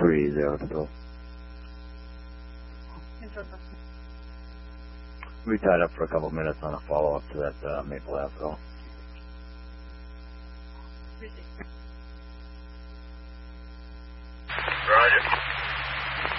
3-0. We tied up for a couple minutes on a follow-up to that Maple Ave call. Roger.